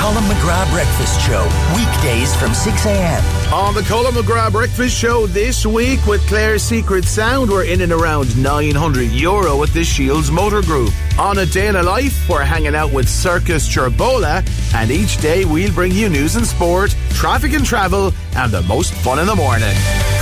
Colin McGrath Breakfast Show, weekdays from 6 a.m. On the Colin McGrath Breakfast Show this week with Claire's Secret Sound, we're in and around €900 at the Shields Motor Group. On A Day in a Life, we're hanging out with Circus Cherbola, and each day we'll bring you news and sport, traffic and travel, and the most fun in the morning.